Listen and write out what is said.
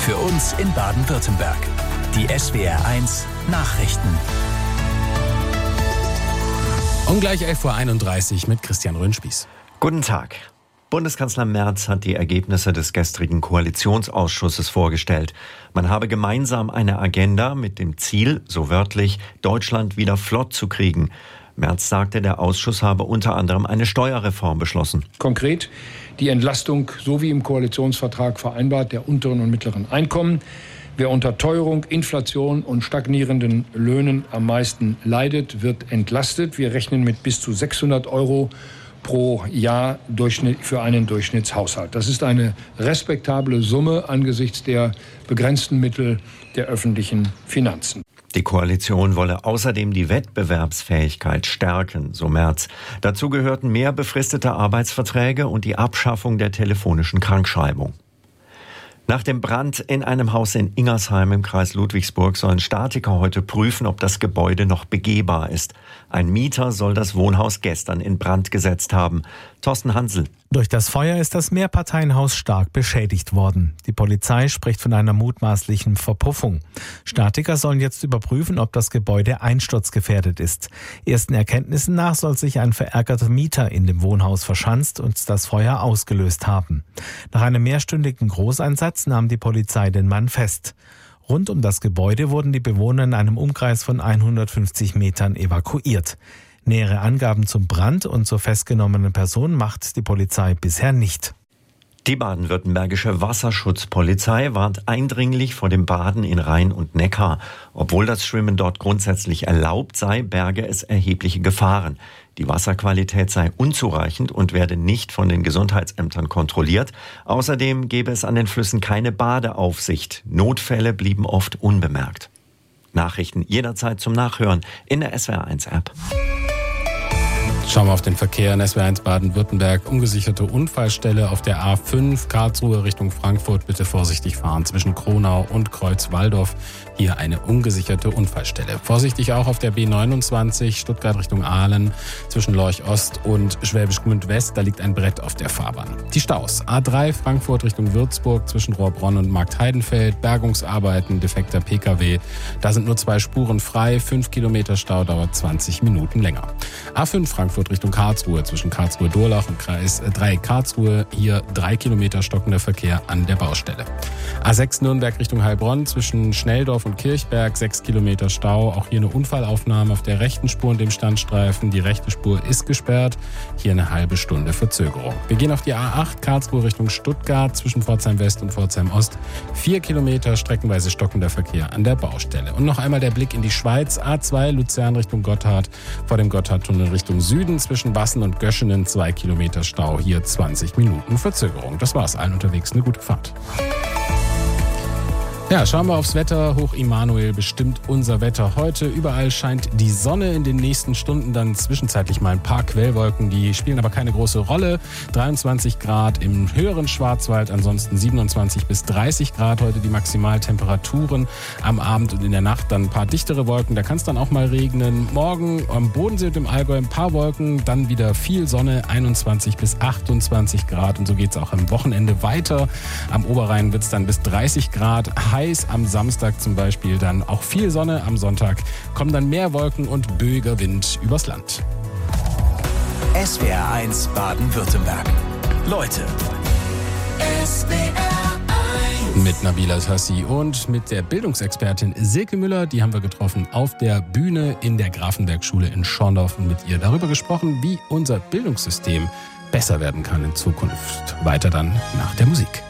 Für uns in Baden-Württemberg. Die SWR1 Nachrichten. Und gleich 11.31 Uhr mit Christian Röhnspieß. Guten Tag. Bundeskanzler Merz hat die Ergebnisse des gestrigen Koalitionsausschusses vorgestellt. Man habe gemeinsam eine Agenda mit dem Ziel, so wörtlich, Deutschland wieder flott zu kriegen. Merz sagte, der Ausschuss habe unter anderem eine Steuerreform beschlossen. Konkret die Entlastung, so wie im Koalitionsvertrag vereinbart, der unteren und mittleren Einkommen. Wer unter Teuerung, Inflation und stagnierenden Löhnen am meisten leidet, wird entlastet. Wir rechnen mit bis zu 600 € pro Jahr für einen Durchschnittshaushalt. Das ist eine respektable Summe angesichts der begrenzten Mittel der öffentlichen Finanzen. Die Koalition wolle außerdem die Wettbewerbsfähigkeit stärken, so Merz. Dazu gehörten mehr befristete Arbeitsverträge und die Abschaffung der telefonischen Krankschreibung. Nach dem Brand in einem Haus in Ingersheim im Kreis Ludwigsburg sollen Statiker heute prüfen, ob das Gebäude noch begehbar ist. Ein Mieter soll das Wohnhaus gestern in Brand gesetzt haben. Thorsten Hansel. Durch das Feuer ist das Mehrparteienhaus stark beschädigt worden. Die Polizei spricht von einer mutmaßlichen Verpuffung. Statiker sollen jetzt überprüfen, ob das Gebäude einsturzgefährdet ist. Ersten Erkenntnissen nach soll sich ein verärgerter Mieter in dem Wohnhaus verschanzt und das Feuer ausgelöst haben. Nach einem mehrstündigen Großeinsatz nahm die Polizei den Mann fest. Rund um das Gebäude wurden die Bewohner in einem Umkreis von 150 Metern evakuiert. Nähere Angaben zum Brand und zur festgenommenen Person macht die Polizei bisher nicht. Die baden-württembergische Wasserschutzpolizei warnt eindringlich vor dem Baden in Rhein und Neckar. Obwohl das Schwimmen dort grundsätzlich erlaubt sei, berge es erhebliche Gefahren. Die Wasserqualität sei unzureichend und werde nicht von den Gesundheitsämtern kontrolliert. Außerdem gebe es an den Flüssen keine Badeaufsicht. Notfälle blieben oft unbemerkt. Nachrichten jederzeit zum Nachhören in der SWR1-App. Schauen wir auf den Verkehr in SWR1 Baden-Württemberg. Ungesicherte Unfallstelle auf der A5 Karlsruhe Richtung Frankfurt. Bitte vorsichtig fahren zwischen Kronau und Kreuzwaldorf. Hier eine ungesicherte Unfallstelle. Vorsichtig auch auf der B29 Stuttgart Richtung Aalen zwischen Lorch Ost und Schwäbisch Gmünd West. Da liegt ein Brett auf der Fahrbahn. Die Staus. A3 Frankfurt Richtung Würzburg zwischen Rohrbronn und Marktheidenfeld. Bergungsarbeiten, defekter Pkw. Da sind nur 2 Spuren frei. 5 Kilometer Stau, dauert 20 Minuten länger. A5 Frankfurt Richtung Karlsruhe zwischen Karlsruhe-Durlach und Kreis 3 Karlsruhe. Hier 3 Kilometer stockender Verkehr an der Baustelle. A6 Nürnberg Richtung Heilbronn zwischen Schnelldorf und Kirchberg 6 Kilometer Stau. Auch hier eine Unfallaufnahme auf der rechten Spur und dem Standstreifen. Die rechte Spur ist gesperrt. Hier eine halbe Stunde Verzögerung. Wir gehen auf die A8 Karlsruhe Richtung Stuttgart zwischen Pforzheim West und Pforzheim Ost. 4 Kilometer streckenweise stockender Verkehr an der Baustelle. Und noch einmal der Blick in die Schweiz. A2 Luzern Richtung Gotthard. Vor dem Gotthardtunnel Richtung Süden zwischen Bassen und Göschenen 2 Kilometer Stau. Hier 20 Minuten Verzögerung. Das war's. Allen unterwegs eine gute Fahrt. Ja, schauen wir aufs Wetter. Hoch Immanuel bestimmt unser Wetter heute. Überall scheint die Sonne, in den nächsten Stunden dann zwischenzeitlich mal ein paar Quellwolken. Die spielen aber keine große Rolle. 23 Grad im höheren Schwarzwald, ansonsten 27 bis 30 Grad heute die Maximaltemperaturen. Am Abend und in der Nacht dann ein paar dichtere Wolken. Da kann es dann auch mal regnen. Morgen am Bodensee und im Allgäu ein paar Wolken, dann wieder viel Sonne, 21 bis 28 Grad. Und so geht es auch am Wochenende weiter. Am Oberrhein wird es dann bis 30 Grad. Heiß am Samstag zum Beispiel, dann auch viel Sonne. Am Sonntag kommen dann mehr Wolken und böiger Wind übers Land. SWR1 Baden-Württemberg. Leute. SWR1. Mit Nabila Tassi und mit der Bildungsexpertin Silke Müller. Die haben wir getroffen auf der Bühne in der Grafenberg-Schule in Schorndorf und mit ihr darüber gesprochen, wie unser Bildungssystem besser werden kann in Zukunft. Weiter dann nach der Musik.